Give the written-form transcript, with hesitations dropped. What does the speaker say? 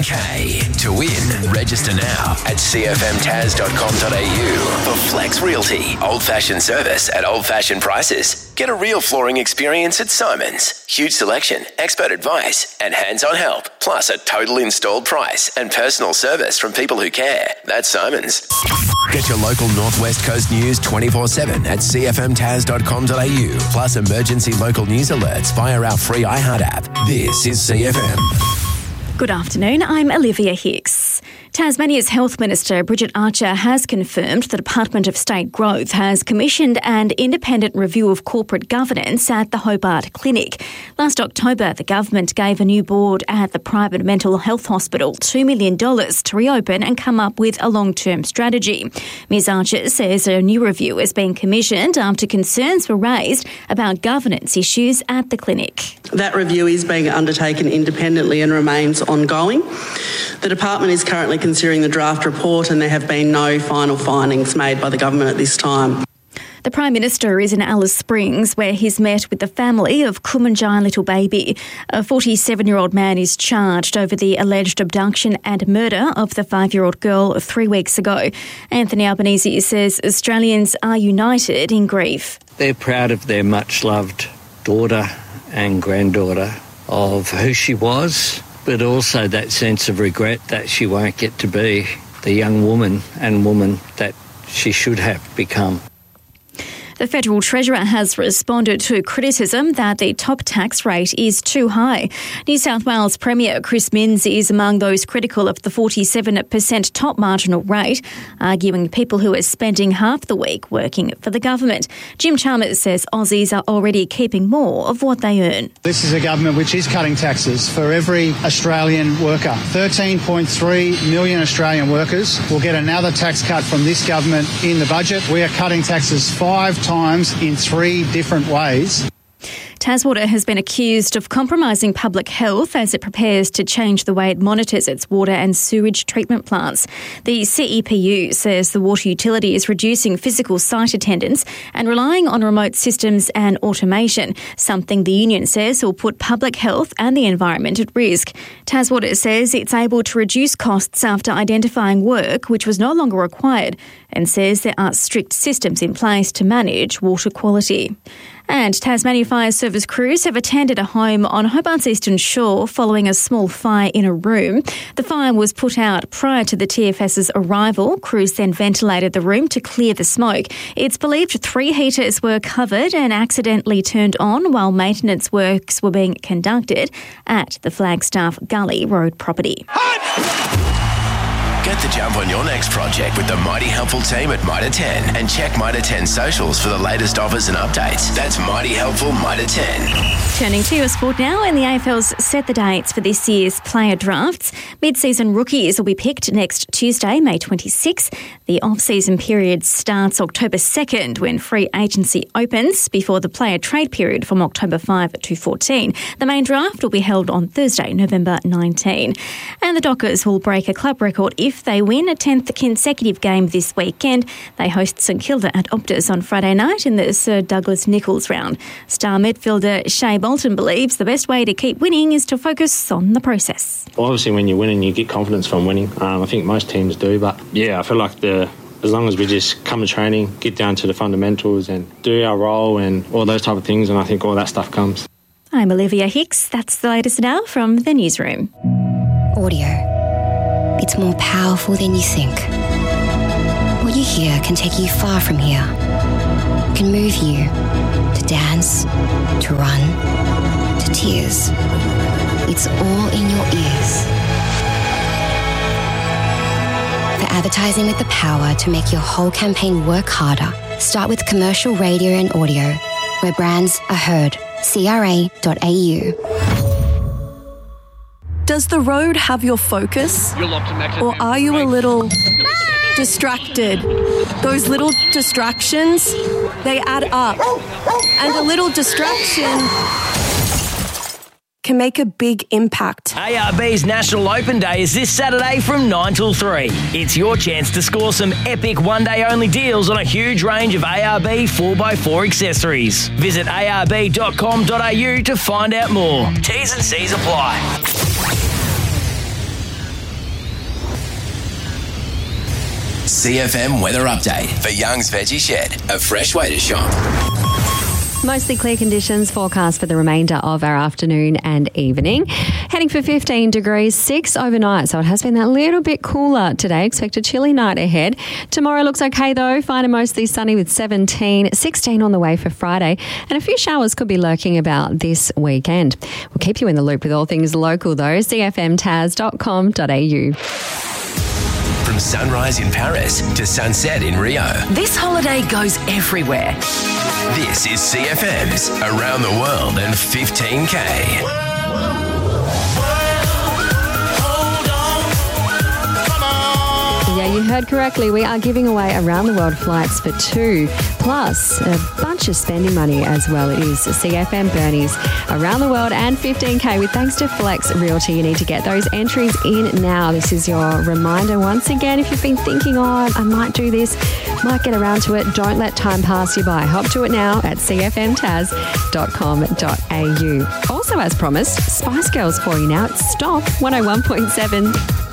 10K. To win, register now at cfmtaz.com.au for Flex Realty. Old-fashioned service at old-fashioned prices. Get a real flooring experience at Simon's. Huge selection, expert advice, and hands-on help. Plus a total installed price and personal service from people who care. That's Simon's. Get your local Northwest Coast news 24/7 at cfmtaz.com.au. Plus emergency local news alerts via our free iHeart app. This is CFM. Good afternoon, I'm Olivia Hicks. Tasmania's Health Minister Bridget Archer has confirmed the Department of State Growth has commissioned an independent review of corporate governance at the Hobart Clinic. Last October, the government gave a new board at the private mental health hospital $2 million to reopen and come up with a long-term strategy. Ms Archer says a new review is being commissioned after concerns were raised about governance issues at the clinic. That review is being undertaken independently and remains ongoing. The department is currently considering the draft report and there have been no final findings made by the government at this time. The Prime Minister is in Alice Springs, where he's met with the family of Kumanjai Little Baby. A 47-year-old man is charged over the alleged abduction and murder of the 5-year-old girl 3 weeks ago. Anthony Albanese says Australians are united in grief. They're proud of their much-loved daughter and granddaughter, of who she was, but also that sense of regret that she won't get to be the young woman that she should have become. The Federal Treasurer has responded to criticism that the top tax rate is too high. New South Wales Premier Chris Minns is among those critical of the 47% top marginal rate, arguing people who are spending half the week working for the government. Jim Chalmers says Aussies are already keeping more of what they earn. This is a government which is cutting taxes for every Australian worker. 13.3 million Australian workers will get another tax cut from this government in the budget. We are cutting taxes 5 times in 3 different ways. Taswater has been accused of compromising public health as it prepares to change the way it monitors its water and sewage treatment plants. The CEPU says the water utility is reducing physical site attendance and relying on remote systems and automation, something the union says will put public health and the environment at risk. Taswater says it's able to reduce costs after identifying work which was no longer required and says there are strict systems in place to manage water quality. And Tasmania Fire Service crews have attended a home on Hobart's eastern shore following a small fire in a room. The fire was put out prior to the TFS's arrival. Crews then ventilated the room to clear the smoke. It's believed 3 heaters were covered and accidentally turned on while maintenance works were being conducted at the Flagstaff Gully Road property. Get the jump on your next project with the Mighty Helpful team at Mitre 10 and check Mitre 10 socials for the latest offers and updates. That's Mighty Helpful Mitre 10. Turning to your sport now, and the AFL's set the dates for this year's player drafts. Mid-season rookies will be picked next Tuesday, May 26th. The off-season period starts October 2nd when free agency opens before the player trade period from October 5 to 14. The main draft will be held on Thursday, November 19. And the Dockers will break a club record if they win a 10th consecutive game this weekend. They host St Kilda at Optus on Friday night in the Sir Douglas Nicholls round. Star midfielder Shea Bolton believes the best way to keep winning is to focus on the process. Well, obviously when you're winning, you get confidence from winning. I think most teams do, but yeah, I feel like as long as we just come to training, get down to the fundamentals and do our role and all those type of things, and I think all that stuff comes. I'm Olivia Hicks. That's the latest now from the newsroom. Audio. It's more powerful than you think. What you hear can take you far from here. It can move you to dance, to run, to tears. It's all in your ears. For advertising with the power to make your whole campaign work harder, start with commercial radio and audio, where brands are heard. CRA.au. Does the road have your focus? Or are you a little distracted? Those little distractions, they add up. And a little distraction can make a big impact. ARB's National Open Day is this Saturday from 9 till 3. It's your chance to score some epic one-day-only deals on a huge range of ARB 4x4 accessories. Visit arb.com.au to find out more. T's and C's apply. CFM weather update for Young's Veggie Shed, a fresh way to shop. Mostly clear conditions forecast for the remainder of our afternoon and evening. Heading for 15 degrees, 6 overnight. So it has been that little bit cooler today. Expect a chilly night ahead. Tomorrow looks okay though. Fine and mostly sunny with 17, 16 on the way for Friday. And a few showers could be lurking about this weekend. We'll keep you in the loop with all things local though. cfmtaz.com.au. From sunrise in Paris to sunset in Rio. This holiday goes everywhere. This is CFM's Around the World and 15K. Yeah, you heard correctly. We are giving away around the world flights for 2, plus a bunch of spending money as well. It is CFM Bernie's Around the World and 15K with thanks to Flex Realty. You need to get those entries in now. This is your reminder once again. If you've been thinking, I might do this, might get around to it, don't let time pass you by. Hop to it now at cfmtaz.com.au. Also, as promised, Spice Girls for you now. It's Stop 101.7.